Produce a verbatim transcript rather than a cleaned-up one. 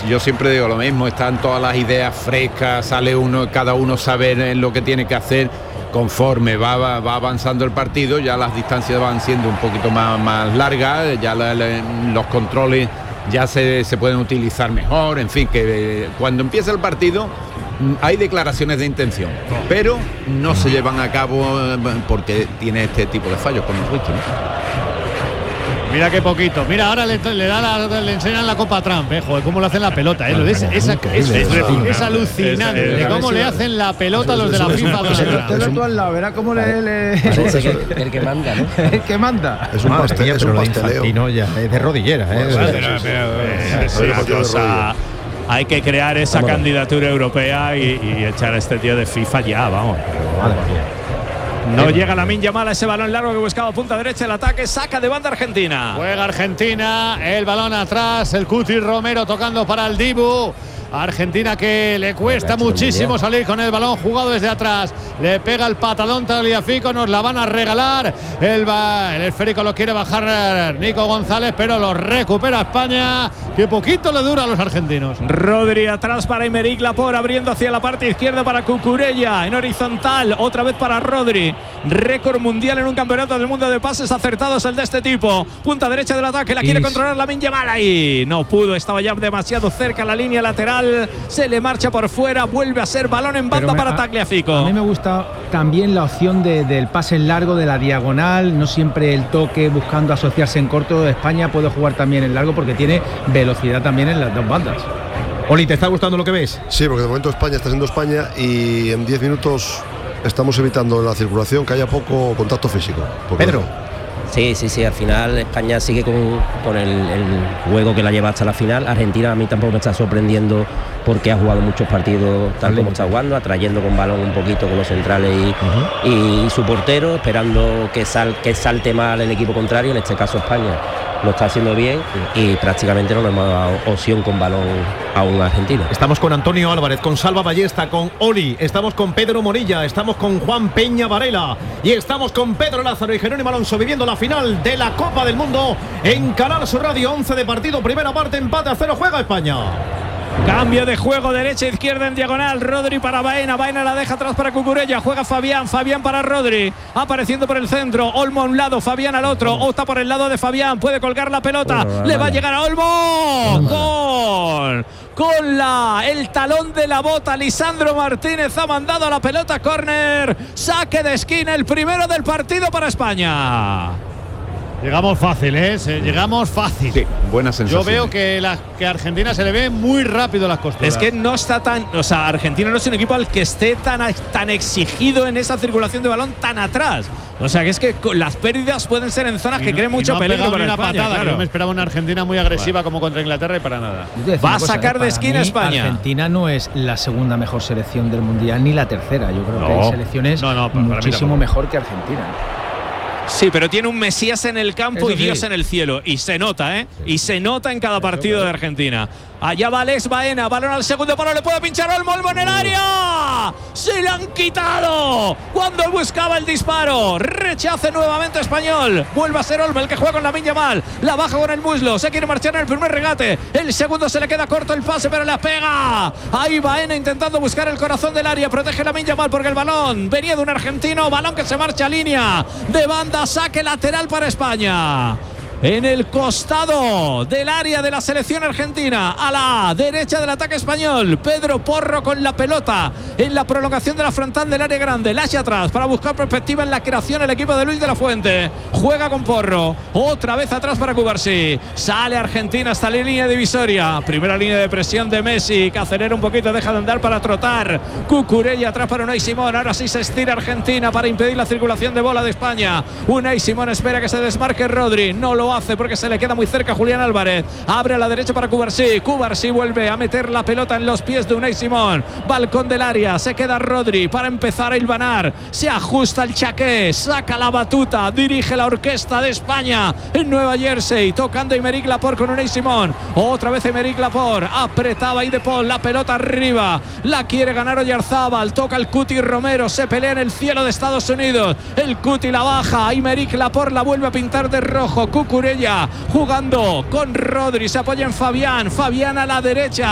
yo siempre digo lo mismo, están todas las ideas frescas, sale uno, cada uno sabe lo que tiene que hacer. Conforme va, va, va avanzando el partido, ya las distancias van siendo un poquito más, más largas, ya la, la, los controles ya se, se pueden utilizar mejor, en fin, que cuando empieza el partido hay declaraciones de intención, pero no se llevan a cabo porque tiene este tipo de fallos como Richie, ¿no? Mira qué poquito. Mira, ahora le, le, da la, le enseñan la Copa Trump, eh, joder, cómo le hacen la pelota, eh. Es, es, es, es, es alucinante de cómo le hacen la pelota a los de la FIFA. Tenlo tú al lado, verá cómo le, le... Que el que manda, ¿no? El que manda. Es un pastel, es un pasteleo. No, ya, es de rodillera, eh. Hay que crear esa vamos candidatura europea y, y echar a este tío de FIFA ya, vamos. Madre mía. No eh. llega Lamine Yamal a ese balón largo que buscaba punta derecha, el ataque saca de banda Argentina. Juega Argentina, el balón atrás, el Cuti Romero tocando para el Dibu. Argentina que le cuesta muchísimo salir con el balón jugado desde atrás. Le pega el patadón Tagliafico, nos la van a regalar. El, el esférico lo quiere bajar Nico González, pero lo recupera España. Que poquito le dura a los argentinos. Rodri atrás para Aymeric Laporte, abriendo hacia la parte izquierda para Cucurella. En horizontal, otra vez para Rodri. Récord mundial en un campeonato del mundo de pases acertados el de este tipo. Punta derecha del ataque, la quiere Is. controlar Lamine Yamal ahí. No pudo, estaba ya demasiado cerca la línea lateral. Se le marcha por fuera, vuelve a ser balón en banda me, para Tagliafico. A mí me gusta también la opción de, del pase largo, de la diagonal, no siempre el toque buscando asociarse en corto. España puede jugar también en largo porque tiene velocidad también en las dos bandas. Oli, ¿te está gustando lo que ves? Sí, porque de momento España está siendo España y en diez minutos estamos evitando en la circulación que haya poco contacto físico. Pedro. Sí, sí, sí, al final España sigue con, con el, el juego que la lleva hasta la final. Argentina a mí tampoco me está sorprendiendo porque ha jugado muchos partidos tal como está jugando, atrayendo con balón un poquito con los centrales y, uh-huh. y, y su portero, esperando que, sal, que salte mal el equipo contrario, en este caso España. Lo está haciendo bien y prácticamente no le hemos dado opción con balón a un argentino. Estamos con Antonio Álvarez, con Salva Ballesta, con Oli, estamos con Pedro Morilla, estamos con Juan Peña Varela y estamos con Pedro Lázaro y Jerónimo Alonso viviendo la final de la Copa del Mundo en Canal Sur Radio. Once de partido, primera parte, empate a cero, juega España. Cambio de juego, derecha, izquierda en diagonal. Rodri para Baena, Baena la deja atrás para Cucurella. Juega Fabián, Fabián para Rodri. Apareciendo por el centro, Olmo a un lado, Fabián al otro. Opta por el lado de Fabián, puede colgar la pelota. Bueno, le va a llegar a Olmo. Con, con la, el talón de la bota, Lisandro Martínez ha mandado la pelota córner. Saque de esquina, el primero del partido para España. Llegamos fácil, ¿eh? Llegamos fácil. Sí, buena sensación. Yo veo que, la, que a Argentina se le ve muy rápido las costuras. Es que no está tan… O sea, Argentina no es un equipo al que esté tan, tan exigido en esa circulación de balón tan atrás. O sea, que es que las pérdidas pueden ser en zonas y que no, creen mucho no peligro para una España. Patada, claro. Yo me esperaba una Argentina muy agresiva bueno. como contra Inglaterra y para nada. Va a sacar de esquina España. Argentina no es la segunda mejor selección del Mundial ni la tercera. Yo creo no. que hay selecciones no, no, muchísimo mejor que Argentina. Sí, pero tiene un Mesías en el campo Eso y Dios sí. en el cielo. Y se nota, ¿eh? Y se nota en cada partido de Argentina. Allá va Alex Baena, balón al segundo palo, le puede pinchar Olmo, Olmo en el área. ¡Se le han quitado! Cuando buscaba el disparo. Rechace nuevamente Español. Vuelve a ser Olmo el que juega con Lamine Yamal. La baja con el muslo, se quiere marchar en el primer regate. El segundo se le queda corto el pase, pero le pega. Ahí Baena intentando buscar el corazón del área. Protege Lamine Yamal porque el balón venía de un argentino. Balón que se marcha a línea de banda. Saque lateral para España. En el costado del área de la selección argentina, a la derecha del ataque español, Pedro Porro con la pelota en la prolongación de la frontal del área grande, la hacia atrás para buscar perspectiva en la creación el equipo de Luis de la Fuente. Juega con Porro, otra vez atrás para Cubarsí. Sale Argentina hasta la línea divisoria, primera línea de presión de Messi, que acelera un poquito, deja de andar para trotar. Cucurella atrás para Unai Simón, ahora sí se estira Argentina para impedir la circulación de bola de España. Unai Simón espera que se desmarque Rodri, no lo hace porque se le queda muy cerca Julián Álvarez. Abre a la derecha para Cubarsí. Cubarsí vuelve a meter la pelota en los pies de Unai Simón. Balcón del área. Se queda Rodri para empezar a hilvanar. Se ajusta el chaqué. Saca la batuta. Dirige la orquesta de España en Nueva Jersey. Tocando Aymeric Laporte con Unai Simón. Otra vez Aymeric Laporte. Apretaba ahí de Paul. La pelota arriba. La quiere ganar Oyarzábal. Toca el Cuti Romero. Se pelea en el cielo de Estados Unidos. El Cuti la baja. Aymeric Laporte la vuelve a pintar de rojo. Cucurella jugando con Rodri, se apoya en Fabián, Fabián a la derecha.